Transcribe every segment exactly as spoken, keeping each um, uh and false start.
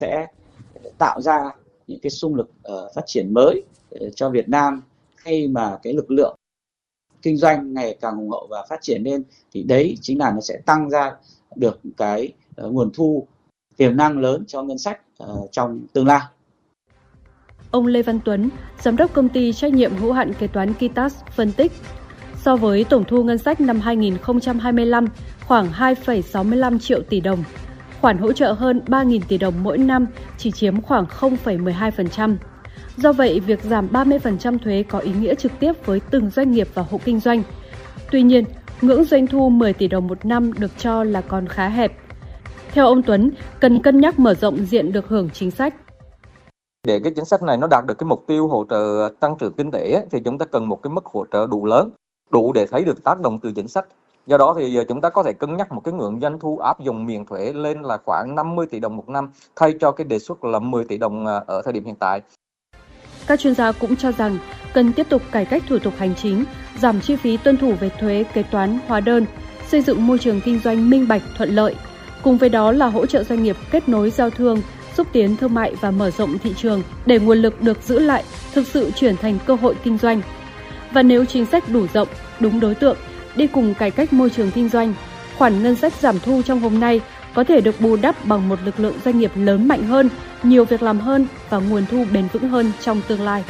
sẽ tạo ra những cái xung lực uh, phát triển mới uh, cho Việt Nam khi mà cái lực lượng kinh doanh ngày càng hùng hậu và phát triển lên, thì đấy chính là nó sẽ tăng ra được cái uh, nguồn thu tiềm năng lớn cho ngân sách uh, trong tương lai. Ông Lê Văn Tuấn, giám đốc công ty trách nhiệm hữu hạn kế toán Kitas phân tích, so với tổng thu ngân sách năm hai nghìn không trăm hai mươi lăm khoảng hai phẩy sáu mươi lăm triệu tỷ đồng, khoản hỗ trợ hơn ba nghìn tỷ đồng mỗi năm chỉ chiếm khoảng không phẩy mười hai phần trăm. Do vậy, việc giảm ba mươi phần trăm thuế có ý nghĩa trực tiếp với từng doanh nghiệp và hộ kinh doanh. Tuy nhiên, ngưỡng doanh thu mười tỷ đồng một năm được cho là còn khá hẹp. Theo ông Tuấn, cần cân nhắc mở rộng diện được hưởng chính sách. Để cái chính sách này nó đạt được cái mục tiêu hỗ trợ tăng trưởng kinh tế ấy, thì chúng ta cần một cái mức hỗ trợ đủ lớn, đủ để thấy được tác động từ chính sách. Do đó thì chúng ta có thể cân nhắc một cái ngưỡng doanh thu áp dụng miễn thuế lên là khoảng năm mươi tỷ đồng một năm thay cho cái đề xuất là mười tỷ đồng ở thời điểm hiện tại. Các chuyên gia cũng cho rằng cần tiếp tục cải cách thủ tục hành chính, giảm chi phí tuân thủ về thuế, kế toán, hóa đơn, xây dựng môi trường kinh doanh minh bạch, thuận lợi. Cùng với đó là hỗ trợ doanh nghiệp kết nối giao thương, xúc tiến thương mại và mở rộng thị trường để nguồn lực được giữ lại, thực sự chuyển thành cơ hội kinh doanh. Và nếu chính sách đủ rộng, đúng đối tượng, đi cùng cải cách môi trường kinh doanh, khoản ngân sách giảm thu trong hôm nay có thể được bù đắp bằng một lực lượng doanh nghiệp lớn mạnh hơn, nhiều việc làm hơn và nguồn thu bền vững hơn trong tương lai.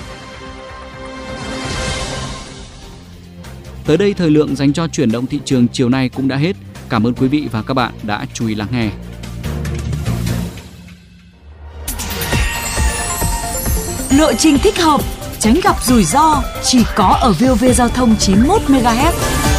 Tới đây thời lượng dành cho chuyển động thị trường chiều nay cũng đã hết. Cảm ơn quý vị và các bạn đã chú ý lắng nghe. Lộ trình thích hợp, tránh gặp rủi ro chỉ có ở vê o vê Giao thông chín mươi mốt mê ga héc.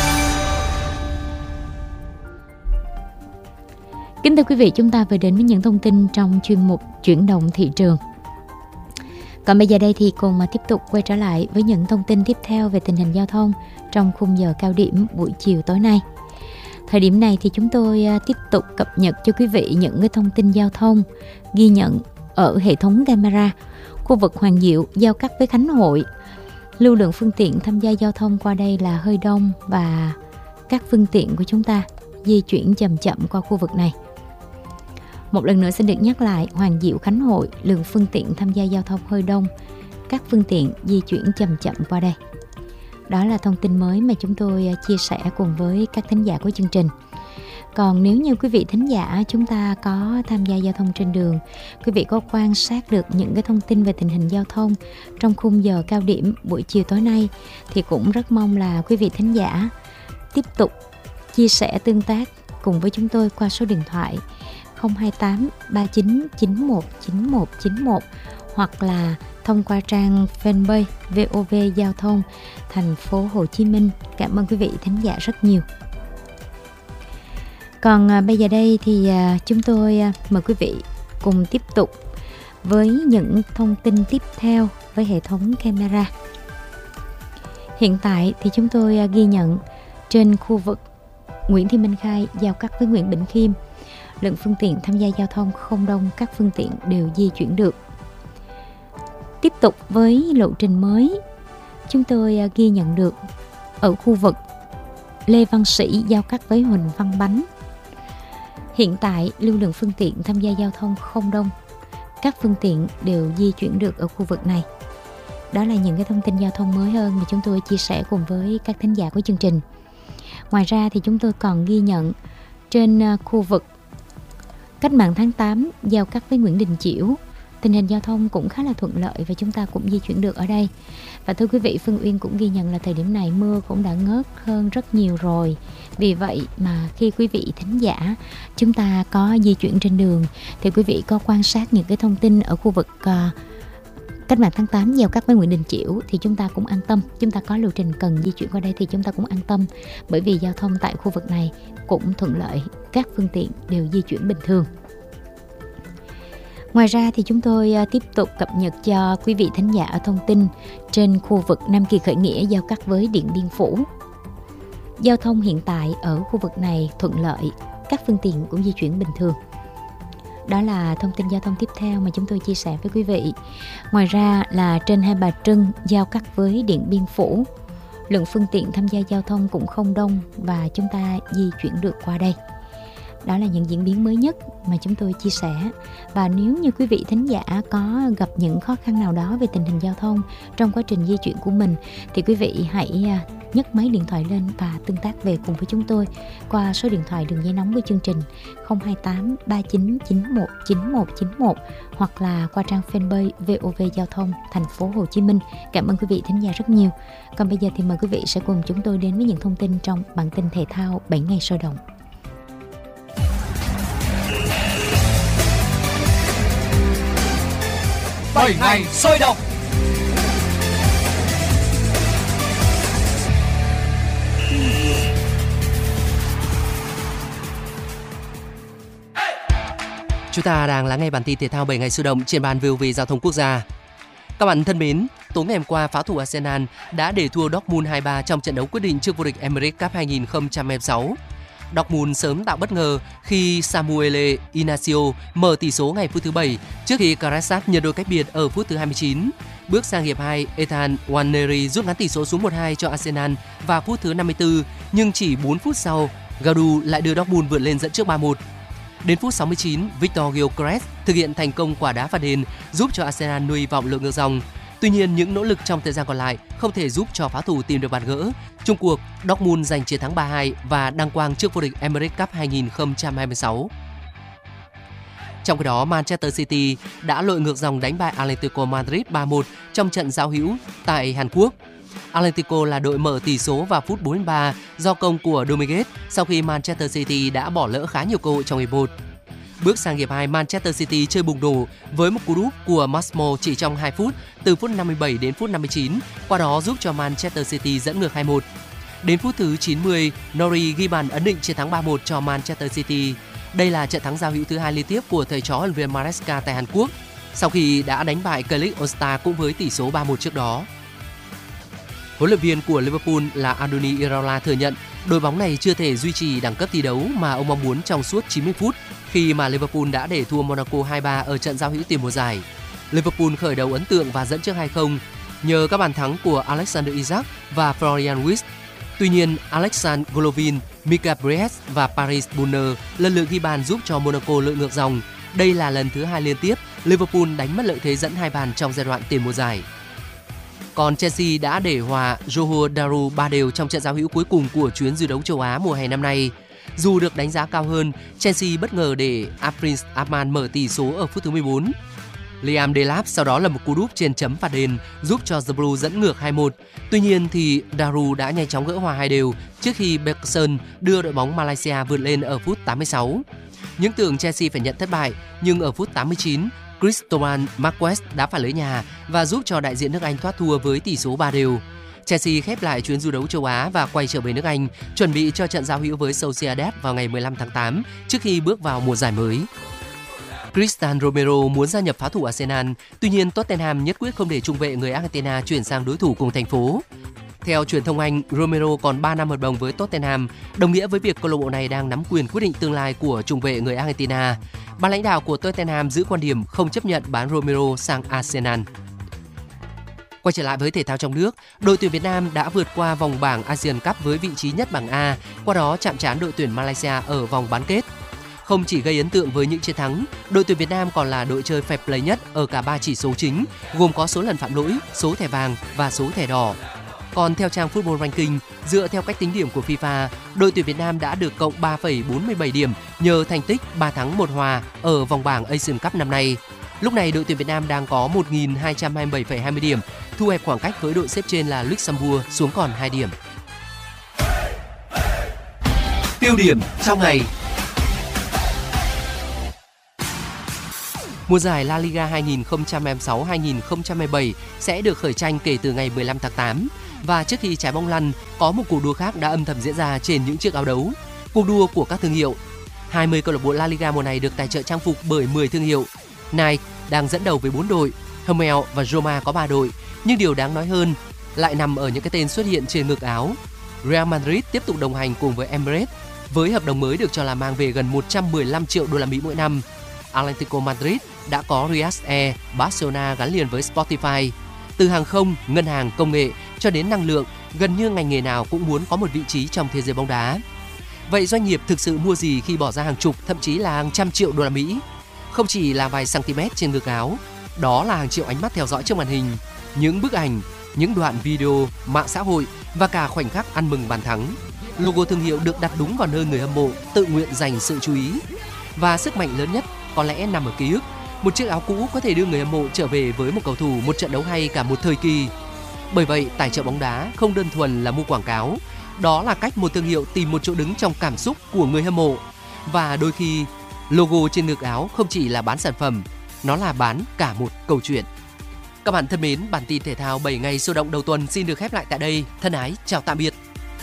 Kính thưa quý vị, chúng ta vừa đến với những thông tin trong chuyên mục chuyển động thị trường. Còn bây giờ đây thì cùng mà tiếp tục quay trở lại với những thông tin tiếp theo về tình hình giao thông trong khung giờ cao điểm buổi chiều tối nay. Thời điểm này thì chúng tôi tiếp tục cập nhật cho quý vị những cái thông tin giao thông ghi nhận ở hệ thống camera khu vực Hoàng Diệu giao cắt với Khánh Hội. Lưu lượng phương tiện tham gia giao thông qua đây là hơi đông và các phương tiện của chúng ta di chuyển chậm chậm qua khu vực này. Một lần nữa xin được nhắc lại, Hoàng Diệu Khánh Hội, lượng phương tiện tham gia giao thông hơi đông, các phương tiện di chuyển chậm chậm qua đây. Đó là thông tin mới mà chúng tôi chia sẻ cùng với các thính giả của chương trình. Còn nếu như quý vị thính giả chúng ta có tham gia giao thông trên đường, quý vị có quan sát được những cái thông tin về tình hình giao thông trong khung giờ cao điểm buổi chiều tối nay, thì cũng rất mong là quý vị thính giả tiếp tục chia sẻ tương tác cùng với chúng tôi qua số điện thoại không hai tám ba chín chín một chín một chín một hoặc là thông qua trang fanpage vê o vê Giao thông thành phố Hồ Chí Minh. Cảm ơn quý vị thính giả rất nhiều. Còn à, bây giờ đây thì à, chúng tôi à, mời quý vị cùng tiếp tục với những thông tin tiếp theo với hệ thống camera. Hiện tại thì chúng tôi à, ghi nhận trên khu vực Nguyễn Thị Minh Khai giao cắt với Nguyễn Bỉnh Khiêm, lượng phương tiện tham gia giao thông không đông, các phương tiện đều di chuyển được. Tiếp tục với lộ trình mới, chúng tôi à, ghi nhận được ở khu vực Lê Văn Sĩ giao cắt với Huỳnh Văn Bánh. Hiện tại lưu lượng phương tiện tham gia giao thông không đông, các phương tiện đều di chuyển được ở khu vực này. Đó là những cái thông tin giao thông mới hơn mà chúng tôi chia sẻ cùng với các thính giả của chương trình. Ngoài ra thì chúng tôi còn ghi nhận trên khu vực Cách Mạng tháng tám giao cắt với Nguyễn Đình Chiểu, tình hình giao thông cũng khá là thuận lợi và chúng ta cũng di chuyển được ở đây. Và thưa quý vị, Phương Uyên cũng ghi nhận là thời điểm này mưa cũng đã ngớt hơn rất nhiều rồi. Vì vậy mà khi quý vị thính giả chúng ta có di chuyển trên đường thì quý vị có quan sát những cái thông tin ở khu vực uh, Cách Mạng tháng tám giao cắt với Nguyễn Đình Chiểu thì chúng ta cũng an tâm. Chúng ta có lộ trình cần di chuyển qua đây thì chúng ta cũng an tâm, bởi vì giao thông tại khu vực này cũng thuận lợi, các phương tiện đều di chuyển bình thường. Ngoài ra thì chúng tôi tiếp tục cập nhật cho quý vị thính giả thông tin trên khu vực Nam Kỳ Khởi Nghĩa giao cắt với Điện Biên Phủ. Giao thông hiện tại ở khu vực này thuận lợi, các phương tiện cũng di chuyển bình thường. Đó là thông tin giao thông tiếp theo mà chúng tôi chia sẻ với quý vị. Ngoài ra là trên Hai Bà Trưng giao cắt với Điện Biên Phủ, lượng phương tiện tham gia giao thông cũng không đông và chúng ta di chuyển được qua đây. Đó là những diễn biến mới nhất mà chúng tôi chia sẻ. Và nếu như quý vị thính giả có gặp những khó khăn nào đó về tình hình giao thông trong quá trình di chuyển của mình, thì quý vị hãy nhấc máy điện thoại lên và tương tác về cùng với chúng tôi qua số điện thoại đường dây nóng của chương trình không hai tám ba chín chín một chín một chín một hoặc là qua trang fanpage vê o vê Giao thông Thành phố Hồ Chí Minh. Cảm ơn quý vị thính giả rất nhiều. Còn bây giờ thì mời quý vị sẽ cùng chúng tôi đến với những thông tin trong bản tin thể thao bảy ngày sôi động. bảy ngày sôi động. Chúng ta đang lắng nghe bản tin thể thao bảy ngày sôi động trên ban vê o vê Giao thông Quốc gia. Các bạn thân mến, tối ngày hôm qua, pháo thủ Arsenal đã để thua Dortmund hai ba trong trận đấu quyết định trước vô địch Emirates Cup hai không hai sáu. Dortmund sớm tạo bất ngờ khi Samuel Inacio mở tỷ số ngày phút thứ bảy trước khi Karasat nhận đôi cách biệt ở phút thứ hai mươi chín. Bước sang hiệp hai, Ethan Nwaneri rút ngắn tỷ số xuống một hai cho Arsenal vào phút thứ năm mươi tư, nhưng chỉ bốn phút sau, Gaudu lại đưa Dortmund vượt lên dẫn trước ba một. Đến phút sáu mươi chín, Victor Gyökeres thực hiện thành công quả đá phạt đền giúp cho Arsenal nuôi hy vọng lội ngược dòng. Tuy nhiên, những nỗ lực trong thời gian còn lại không thể giúp cho pháo thủ tìm được bàn gỡ. Chung cuộc, Dortmund giành chiến thắng ba hai và đăng quang trước vô địch Emirates Cup hai không hai sáu. Trong khi đó, Manchester City đã lội ngược dòng đánh bại Atlético Madrid ba một trong trận giao hữu tại Hàn Quốc. Atlético là đội mở tỷ số vào phút bốn mươi ba do công của Dominguez sau khi Manchester City đã bỏ lỡ khá nhiều cơ hội trong hiệp một. Bước sang hiệp hai, Manchester City chơi bùng nổ với một cú đúp của Masmo chỉ trong hai phút, từ phút năm mươi bảy đến phút năm mươi chín, qua đó giúp cho Manchester City dẫn ngược hai một. Đến phút thứ chín mươi, Nori ghi bàn ấn định chiến thắng ba một cho Manchester City. Đây là trận thắng giao hữu thứ hai liên tiếp của thầy trò huấn luyện viên Maresca tại Hàn Quốc, sau khi đã đánh bại Kelly Ostar cũng với tỷ số ba một trước đó. Huấn luyện viên của Liverpool là Andoni Iraola thừa nhận đội bóng này chưa thể duy trì đẳng cấp thi đấu mà ông mong muốn trong suốt chín mươi phút khi mà Liverpool đã để thua Monaco hai ba ở trận giao hữu tiền mùa giải. Liverpool khởi đầu ấn tượng và dẫn trước hai không nhờ các bàn thắng của Alexander Isak và Florian Wirtz. Tuy nhiên, Alexander Golovin, Mika Brez và Paris Brunner lần lượt ghi bàn giúp cho Monaco lội ngược dòng. Đây là lần thứ hai liên tiếp Liverpool đánh mất lợi thế dẫn hai bàn trong giai đoạn tiền mùa giải. Còn Chelsea đã để hòa Johor Darul ba đều trong trận giao hữu cuối cùng của chuyến dự đấu châu Á mùa hè năm nay. Dù được đánh giá cao hơn, Chelsea bất ngờ để Prince Arman mở tỷ số ở phút thứ mười bốn. Liam Delap sau đó là một cú đúp trên chấm phạt đền giúp cho The Blues dẫn ngược hai một. Tuy nhiên thì Darul đã nhanh chóng gỡ hòa hai đều trước khi Bergson đưa đội bóng Malaysia vượt lên ở phút tám mươi sáu. Những tưởng Chelsea phải nhận thất bại, nhưng ở phút tám mươi chín, Cristobal Marquez đã phải lưới nhà và giúp cho đại diện nước Anh thoát thua với tỷ số ba đều. Chelsea khép lại chuyến du đấu châu Á và quay trở về nước Anh, chuẩn bị cho trận giao hữu với Sociedad vào ngày mười lăm tháng tám trước khi bước vào mùa giải mới. Christian Romero muốn gia nhập pháo thủ Arsenal, tuy nhiên Tottenham nhất quyết không để trung vệ người Argentina chuyển sang đối thủ cùng thành phố. Theo truyền thông Anh, Romero còn ba năm hợp đồng với Tottenham, đồng nghĩa với việc câu lạc bộ này đang nắm quyền quyết định tương lai của trung vệ người Argentina. Ban lãnh đạo của Tottenham giữ quan điểm không chấp nhận bán Romero sang Arsenal. Quay trở lại với thể thao trong nước, đội tuyển Việt Nam đã vượt qua vòng bảng Asian Cup với vị trí nhất bảng A, qua đó chạm trán đội tuyển Malaysia ở vòng bán kết. Không chỉ gây ấn tượng với những chiến thắng, đội tuyển Việt Nam còn là đội chơi fair play nhất ở cả ba chỉ số chính, gồm có số lần phạm lỗi, số thẻ vàng và số thẻ đỏ. Còn theo trang Football Ranking, dựa theo cách tính điểm của FIFA, đội tuyển Việt Nam đã được cộng ba phẩy bốn mươi bảy điểm nhờ thành tích ba thắng một hòa ở vòng bảng Asian Cup năm nay. Lúc này đội tuyển Việt Nam đang có một nghìn hai trăm hai mươi bảy phẩy hai mươi điểm, thu hẹp khoảng cách với đội xếp trên là Luxembourg xuống còn hai điểm. Tiêu điểm trong ngày. Mùa giải La Liga hai không hai sáu hai không hai bảy sẽ được khởi tranh kể từ ngày mười lăm tháng tám. Và trước khi trái bóng lăn, có một cuộc đua khác đã âm thầm diễn ra trên những chiếc áo đấu. Cuộc đua của các thương hiệu. hai mươi câu lạc bộ La Liga mùa này được tài trợ trang phục bởi mười thương hiệu. Nike đang dẫn đầu với bốn đội, Hummel và Roma có ba đội, nhưng điều đáng nói hơn lại nằm ở những cái tên xuất hiện trên ngực áo. Real Madrid tiếp tục đồng hành cùng với Emirates với hợp đồng mới được cho là mang về gần một trăm mười lăm triệu đô la Mỹ mỗi năm. Atlético Madrid đã có Riyadh Air, Barcelona gắn liền với Spotify. Từ hàng không, ngân hàng, công nghệ cho đến năng lượng, gần như ngành nghề nào cũng muốn có một vị trí trong thế giới bóng đá. Vậy doanh nghiệp thực sự mua gì khi bỏ ra hàng chục, thậm chí là hàng trăm triệu đô la Mỹ? Không chỉ là vài cm trên ngực áo, đó là hàng triệu ánh mắt theo dõi trước màn hình, những bức ảnh, những đoạn video, mạng xã hội và cả khoảnh khắc ăn mừng bàn thắng. Logo thương hiệu được đặt đúng vào nơi người hâm mộ tự nguyện dành sự chú ý. Và sức mạnh lớn nhất có lẽ nằm ở ký ức. Một chiếc áo cũ có thể đưa người hâm mộ trở về với một cầu thủ, một trận đấu hay cả một thời kỳ. Bởi vậy, tài trợ bóng đá không đơn thuần là mua quảng cáo. Đó là cách một thương hiệu tìm một chỗ đứng trong cảm xúc của người hâm mộ. Và đôi khi, logo trên ngực áo không chỉ là bán sản phẩm, nó là bán cả một câu chuyện. Các bạn thân mến, bản tin thể thao bảy ngày sôi động đầu tuần xin được khép lại tại đây. Thân ái, chào tạm biệt.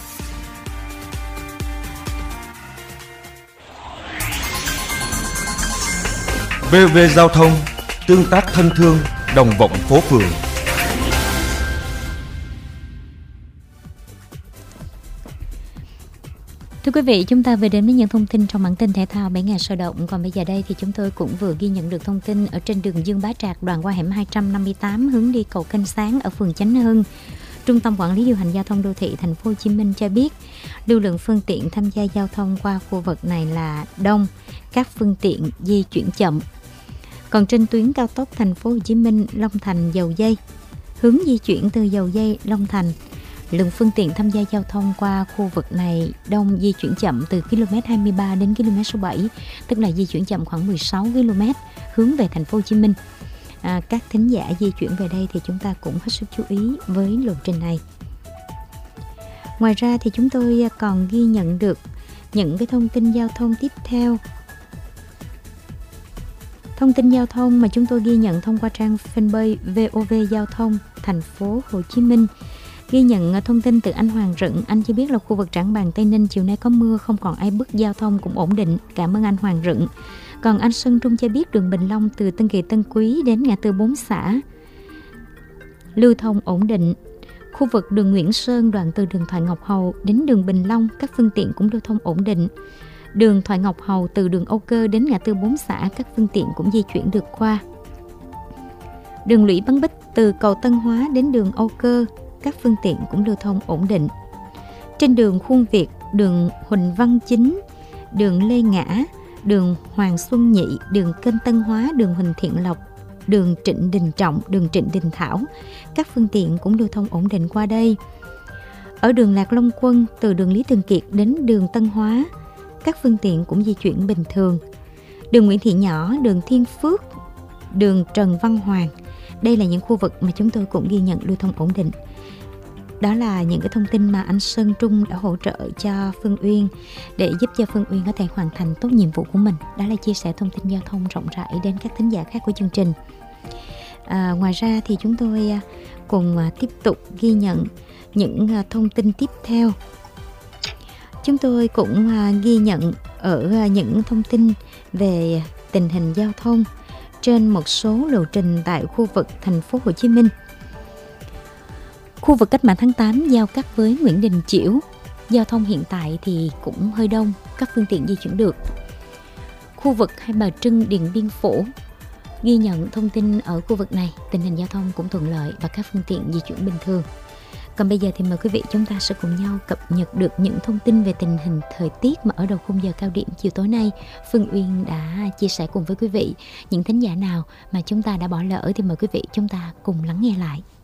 vê o vê Giao thông, tương tác thân thương, đồng vọng phố phường. Thưa quý vị, chúng ta vừa đến với những thông tin trong bản tin thể thao bảy ngày sôi động. Còn bây giờ đây thì chúng tôi cũng vừa ghi nhận được thông tin ở trên đường Dương Bá Trạc, đoạn qua hẻm hai trăm năm mươi tám hướng đi cầu Kênh Sáng ở phường Chánh Hưng. Trung tâm Quản lý Điều hành Giao thông Đô thị Thành phố Hồ Chí Minh cho biết lưu lượng phương tiện tham gia giao thông qua khu vực này là đông, các phương tiện di chuyển chậm. Còn trên tuyến cao tốc Thành phố Hồ Chí Minh Long Thành Dầu Dây, hướng di chuyển từ Dầu Dây Long Thành, lượng phương tiện tham gia giao thông qua khu vực này đông, di chuyển chậm từ ki lô mét hai mươi ba đến ki lô mét số bảy, tức là di chuyển chậm khoảng mười sáu ki lô mét hướng về Thành phố Hồ Chí Minh. À, các thính giả di chuyển về đây thì chúng ta cũng hết sức chú ý với lộ trình này. Ngoài ra thì chúng tôi còn ghi nhận được những cái thông tin giao thông tiếp theo. Thông tin giao thông mà chúng tôi ghi nhận thông qua trang fanpage vê o vê Giao thông Thành phố Hồ Chí Minh. Ghi nhận thông tin từ anh Hoàng Rựng, anh cho biết là khu vực Trảng Bàng Tây Ninh chiều nay có mưa, không còn ai bức, giao thông cũng ổn định. Cảm ơn anh Hoàng Rựng. Còn anh Sơn Trung cho biết đường Bình Long từ Tân Kỳ Tân Quý đến ngã tư bốn xã lưu thông ổn định. Khu vực đường Nguyễn Sơn đoạn từ đường Thoại Ngọc Hầu đến đường Bình Long các phương tiện cũng lưu thông ổn định. Đường Thoại Ngọc Hầu từ đường Âu Cơ đến ngã tư bốn xã các phương tiện cũng di chuyển được qua. Đường Lũy Bắn Bích từ cầu Tân Hóa đến đường Âu Cơ các phương tiện cũng lưu thông ổn định. Trên đường Khuôn Việt, đường Huỳnh Văn Chính, đường Lê Ngã, đường Hoàng Xuân Nhị, đường Kênh Tân Hóa, đường Huỳnh Thiện Lộc, đường Trịnh Đình Trọng, đường Trịnh Đình Thảo, các phương tiện cũng lưu thông ổn định qua đây. Ở đường Lạc Long Quân, từ đường Lý Thường Kiệt đến đường Tân Hóa, các phương tiện cũng di chuyển bình thường. Đường Nguyễn Thị Nhỏ, đường Thiên Phước, đường Trần Văn Hoàng, đây là những khu vực mà chúng tôi cũng ghi nhận lưu thông ổn định. Đó là những cái thông tin mà anh Sơn Trung đã hỗ trợ cho Phương Uyên để giúp cho Phương Uyên có thể hoàn thành tốt nhiệm vụ của mình. Đó là chia sẻ thông tin giao thông rộng rãi đến các thính giả khác của chương trình. À, ngoài ra thì chúng tôi cùng tiếp tục ghi nhận những thông tin tiếp theo. Chúng tôi cũng ghi nhận ở những thông tin về tình hình giao thông trên một số lộ trình tại khu vực Thành phố Hồ Chí Minh. Khu vực Cách Mạng tháng tám giao cắt với Nguyễn Đình Chiểu, giao thông hiện tại thì cũng hơi đông, các phương tiện di chuyển được. Khu vực Hai Bà Trưng, Điện Biên Phủ, ghi nhận thông tin ở khu vực này, tình hình giao thông cũng thuận lợi và các phương tiện di chuyển bình thường. Còn bây giờ thì mời quý vị chúng ta sẽ cùng nhau cập nhật được những thông tin về tình hình thời tiết mà ở đầu khung giờ cao điểm chiều tối nay Phương Uyên đã chia sẻ cùng với quý vị. Những thính giả nào mà chúng ta đã bỏ lỡ thì mời quý vị chúng ta cùng lắng nghe lại.